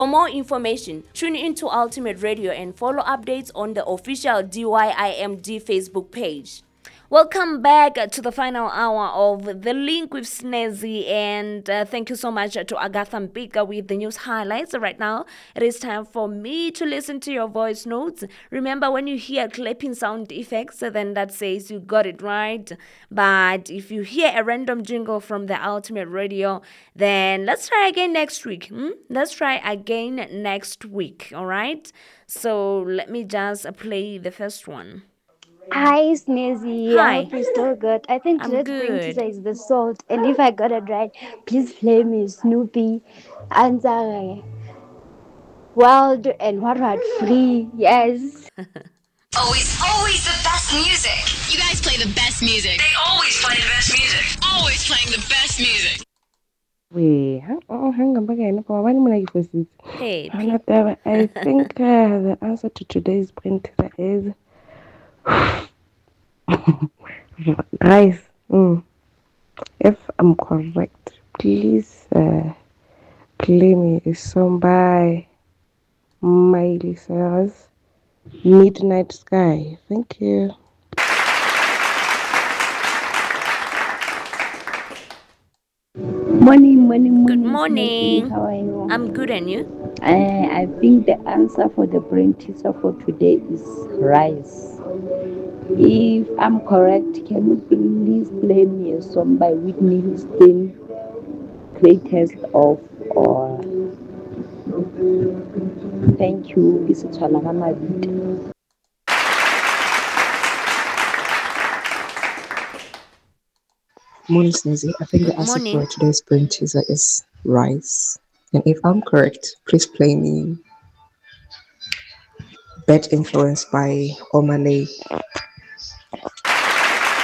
For more information, tune into Ultimate Radio and follow updates on the official DYIMD Facebook page. Welcome back to the final hour of The Link with Snazzy, and thank you so much to Agatha Mbika with the news highlights. Right now, it is time for me to listen to your voice notes. Remember, when you hear clapping sound effects, then that says you got it right. But if you hear a random jingle from the Ultimate Radio, then let's try again next week. Let's try again next week, all right? So let me just play the first one. Hi, Snazzy. I Hi, hope you're still good. I think I'm today's brain teaser good. is the salt. And if I got it right, please play me Snoopy, Anzare, Wild, and what free. Yes. Always the best music. You guys play the best music. They always play the best music. Always playing the best music. Wait, hang on, again. Why am I first? Hey, I think the answer to today's print is rice. If I'm correct, please play me a song by Miley Cyrus, Midnight Sky. Thank you. good Morning, Snazzy. morning. How are you? I'm good, and you? I think the answer for the brain teaser for today is rice. If I'm correct, can you please play me a song by Whitney Houston, Greatest of All? Thank you. This is Chalangamavit. Morning, Snazzy. I think Good the answer morning. for today's brain teaser is rice. And if I'm correct, please play me Bad Influence by Omalay.